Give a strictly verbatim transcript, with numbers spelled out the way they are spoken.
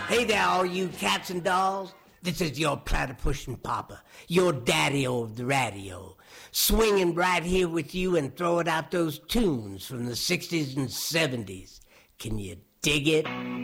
Hey there, all you cats and dolls. This is your platypus papa, your daddy-o of the radio, swinging right here with you and throwing out those tunes from the sixties and seventies. Can you dig it?